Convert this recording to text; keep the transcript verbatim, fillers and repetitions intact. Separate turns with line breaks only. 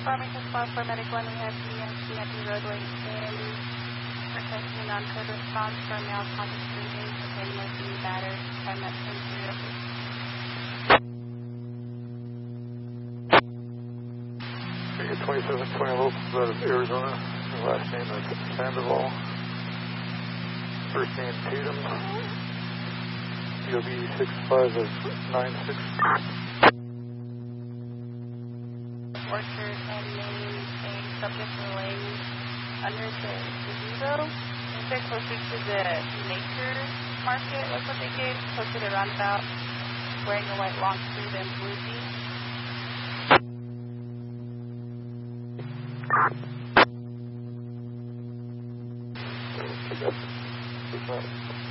Farmington Spot for Medic one, we have P M C at the roadway in requesting non-code response for male contact breathing, containing mostly battered, time at ten zero.
twenty-seven twenty locals out of Arizona. The last name is Sandoval. First name Tatum. D O B six five of nine six.
Orchard and name a subject lane under the gazebo. I think they're closer to the nature market, like what they gave, closer to roundabout, wearing a white long suit and blue jeans.
That's, that's